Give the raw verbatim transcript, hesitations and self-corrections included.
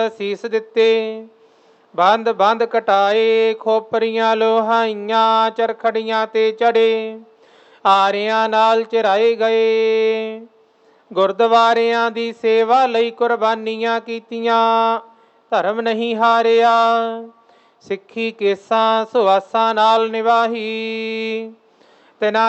ਸੀਸ ਦਿੱਤੇ। ਬੰਦ ਬੰਦ ਕਟਾਏ, ਖੋਪਰੀਆਂ ਲੋਹਾਈਆਂ, ਚਰਖੜੀਆਂ ਤੇ ਚੜੇ, ਆਰਿਆਂ ਨਾਲ ਚਰਾਏ ਗਏ। ਗੁਰਦੁਆਰਿਆਂ ਦੀ ਸੇਵਾ ਲਈ ਕੁਰਬਾਨੀਆਂ ਕੀਤੀਆਂ, ਧਰਮ ਨਹੀਂ ਹਾਰਿਆ। ਸਿੱਖੀ ਕੇਸਾਂ ਸੁਆਸਾਂ ਨਾਲ ਨਿਭਾਈ, ਤਿਨਾਂ